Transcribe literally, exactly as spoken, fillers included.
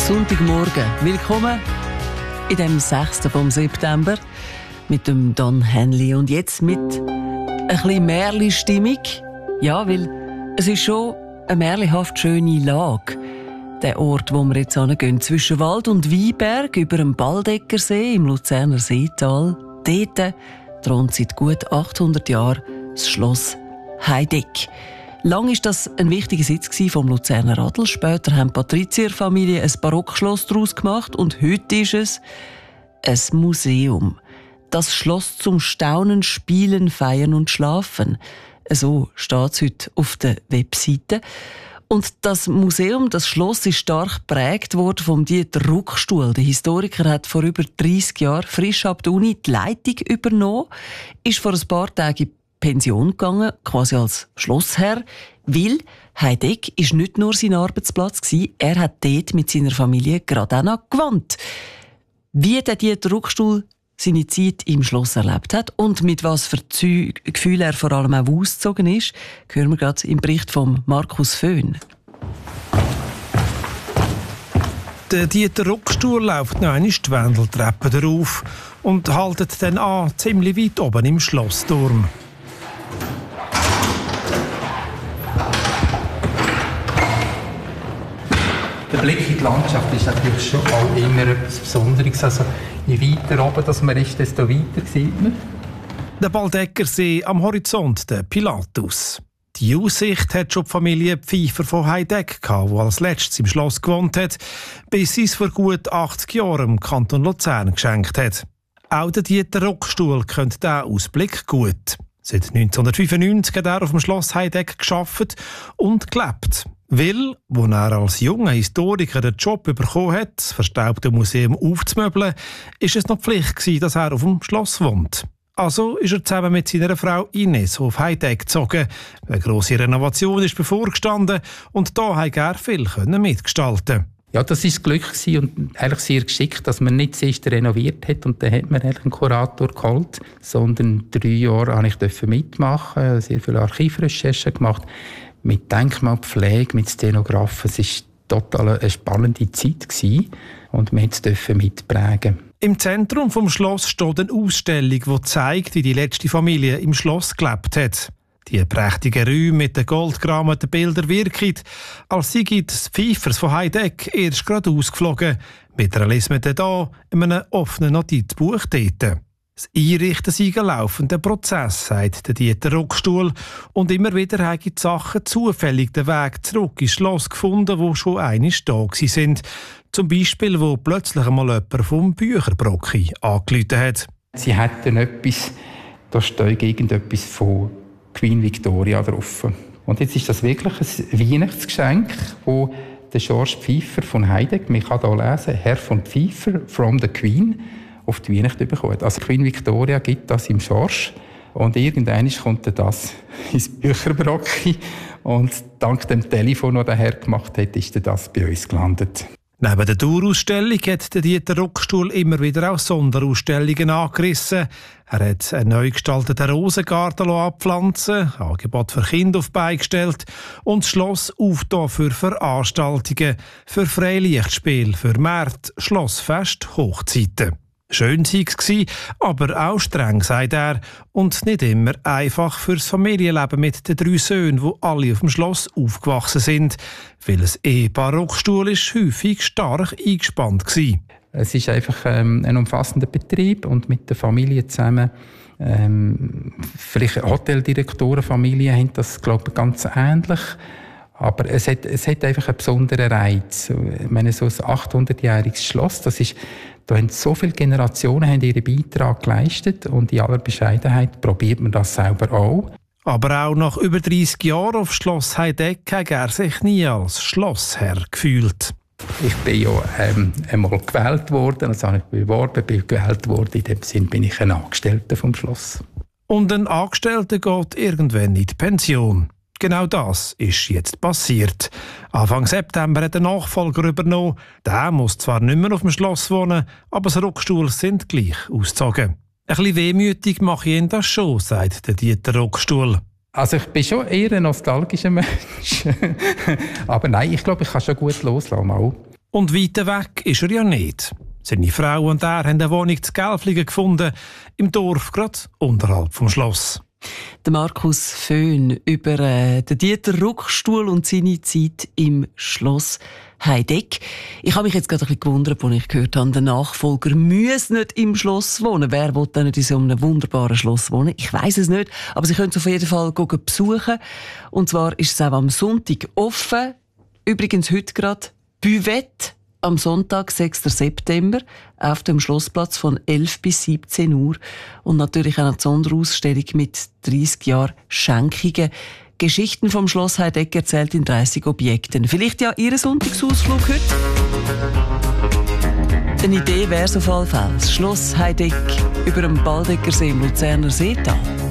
Sonntagmorgen. Willkommen in dem sechsten vom September mit dem Don Henley. Und jetzt mit ein bisschen Märli-Stimmung. Ja, weil es ist schon eine märlihaft schöne Lage. Der Ort, wo wir jetzt hingehen, zwischen Wald und Weinberg über dem Baldeckersee im Luzerner Seetal. Dort thront seit gut achthundert Jahren das Schloss Heideck. Lang war das ein wichtiger Sitz vom Luzerner Adel. Später haben die Patrizierfamilien ein Barockschloss daraus gemacht und heute ist es ein Museum. Das Schloss zum Staunen, Spielen, Feiern und Schlafen. So steht es heute auf der Webseite. Und das Museum, das Schloss, ist stark geprägt worden vom Dieter Ruckstuhl. Der Historiker hat vor über dreissig Jahren frisch ab der Uni die Leitung übernommen, ist vor ein paar Tagen in Pension gegangen, quasi als Schlossherr, weil Heideck ist nicht nur sein Arbeitsplatz gewesen, er hat dort mit seiner Familie gerade auch noch gewohnt. Wie der Dieter Ruckstuhl seine Zeit im Schloss erlebt hat und mit was für Gefühlen er vor allem auch ausgezogen ist, hören wir gerade im Bericht von Markus Föhn. Der Dieter Ruckstuhl läuft noch einmal die Wendeltreppe darauf und haltet dann an, ziemlich weit oben im Schlossturm. Der Blick in die Landschaft ist natürlich schon auch immer etwas Besonderes. Also, je weiter oben dass man ist, desto weiter sieht man. Der Baldeckersee am Horizont, der Pilatus. Die Aussicht hat schon die Familie Pfeiffer von Heideck gehabt, die als letztes im Schloss gewohnt hat, bis sie es vor gut achtzig Jahren im Kanton Luzern geschenkt hat. Auch der Dieter Ruckstuhl kennt diesen Ausblick gut. Seit neunzehnhundertfünfundneunzig hat er auf dem Schloss Heideck gearbeitet und gelebt. Weil, als er als junger Historiker den Job bekommen hat, das verstaubte Museum aufzumöbeln, ist es noch Pflicht gewesen, dass er auf dem Schloss wohnt. Also ist er zusammen mit seiner Frau Ines auf Heideck gezogen. Eine grosse Renovation ist bevorgestanden und da konnte er viel mitgestalten. Ja, das war das Glück und eigentlich sehr geschickt, dass man nicht zuerst renoviert hat und dann hat man eigentlich einen Kurator geholt, sondern drei Jahre durfte ich mitmachen, sehr viele Archivrecherchen gemacht, mit Denkmalpflege, mit Stenografen. Es war total eine spannende Zeit und wir durften mitprägen. Im Zentrum vom Schloss steht eine Ausstellung, die zeigt, wie die letzte Familie im Schloss gelebt hat. Die prächtigen Räume mit den goldgerahmten Bildern wirken, als sei das Pfeifers von Heideck erst gerade ausgeflogen, mit einer Lesmette da in einem offenen Notizbuch dort. Das Einrichten sei ein laufender Prozess, sagt der Dieter Ruckstuhl. Und immer wieder haben die Sachen zufällig den Weg zurück ins Schloss gefunden, wo schon einmal da sind. Zum Beispiel, wo plötzlich einmal jemand vom Bücherbrocki angerufen hat. Sie hatten etwas, da steht irgendetwas von Queen Victoria drauf. Und jetzt ist das wirklich ein Weihnachtsgeschenk, wo der George Pfeiffer von Heideck, man kann hier lesen, Herr von Pfeiffer, from the Queen, auf die Weihnachten bekommen. Also Queen Victoria gibt das im Schorsch und irgendwann kommt das ins Bücherbrocki und dank dem Telefon, das der Herr gemacht hat, ist das bei uns gelandet. Neben der Dauerausstellung hat der Dieter Ruckstuhl immer wieder auch Sonderausstellungen angerissen. Er hat einen neu gestalteten Rosengarten abpflanzen, Angebot für Kinder auf beigestellt und das Schloss aufgetan für Veranstaltungen, für Freilichtspiele, für Märkte, Schlossfest, Hochzeiten. Schön sei es, aber auch streng, sagt er, und nicht immer einfach fürs Familienleben mit den drei Söhnen, die alle auf dem Schloss aufgewachsen sind, weil das Ehepaar Ruckstuhl ist häufig stark eingespannt war. Es ist einfach ähm, ein umfassender Betrieb und mit der Familie zusammen. Ähm, vielleicht Hoteldirektorenfamilien haben das, glaube ich, ganz ähnlich. Aber es hat, es hat einfach einen besonderen Reiz. Ich meine, so ein achthundertjähriges Schloss, das ist, da haben so viele Generationen haben ihren Beitrag geleistet und in aller Bescheidenheit probiert man das selber auch. Aber auch nach über dreissig Jahren auf Schloss Heideck hat er sich nie als Schlossherr gefühlt. Ich bin ja ähm, einmal gewählt worden, also habe ich beworben, bin gewählt worden. In dem Sinn bin ich ein Angestellter vom Schloss. Und ein Angestellter geht irgendwann in die Pension. Genau das ist jetzt passiert. Anfang September hat der Nachfolger übernommen. Der muss zwar nicht mehr auf dem Schloss wohnen, aber das Ruckstuhl sind gleich ausgezogen. Ein bisschen wehmütig mache ich ihn das schon, sagt der Dieter Ruckstuhl. Also ich bin schon eher ein nostalgischer Mensch. Aber nein, ich glaube, ich kann schon gut loslassen. Auch. Und weiter weg ist er ja nicht. Seine Frau und er haben eine Wohnung zu Gelflingen gefunden, im Dorf, gerade unterhalb vom Schloss. Der Markus Föhn über äh, den Dieter Ruckstuhl und seine Zeit im Schloss Heideck. Ich habe mich jetzt gerade ein bisschen gewundert, als ich gehört habe, der Nachfolger müsse nicht im Schloss wohnen. Wer will denn nicht in so einem wunderbaren Schloss wohnen? Ich weiss es nicht, aber Sie können es auf jeden Fall besuchen. Und zwar ist es auch am Sonntag offen. Übrigens heute gerade Buvette. Am Sonntag, sechsten September, auf dem Schlossplatz von elf bis siebzehn Uhr. Und natürlich auch eine Sonderausstellung mit dreissig Jahren Schenkungen. Geschichten vom Schloss Heideck erzählt in dreissig Objekten. Vielleicht ja Ihr Sonntagsausflug heute? Eine Idee wäre so Fall das Schloss Heideck über dem Baldeckersee im Luzerner Seetal.